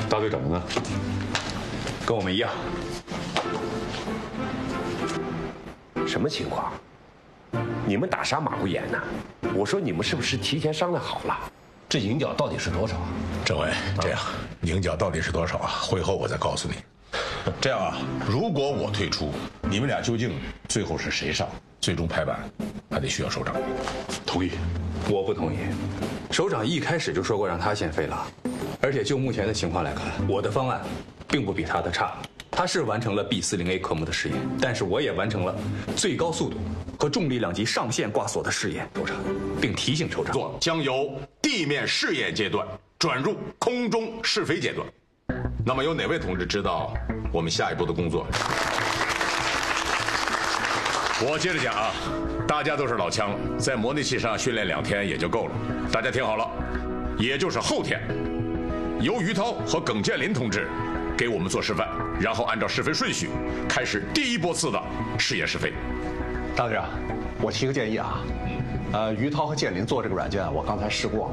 大队长呢？ 跟我们一样。 什么情况？你们打杀马虎眼呢？我说你们是不是提前商量好了？ 这银角到底是多少啊？ 政委，这样，银角到底是多少啊？会后我再告诉你。这样啊，如果我退出，你们俩究竟最后是谁上？最终拍板还得需要首长。 同意。 我不同意。首长一开始就说过让他先飞了，而且就目前的情况来看，我的方案并不比他的差。他是完成了 B40A 科目的试验，但是我也完成了最高速度和重力两级上限挂锁的试验，首长，并提醒首长， 将由地面试验阶段转入空中试飞阶段。那么有哪位同志知道我们下一步的工作？我接着讲啊，大家都是老枪了，在模拟器上训练2天也就够了。大家听好了，也就是后天，由于涛和耿建林同志给我们做示范，然后按照试飞顺序开始第一波次的试验试飞。 大队长，我提个建议啊，于涛和建林做这个软件，我刚才试过了，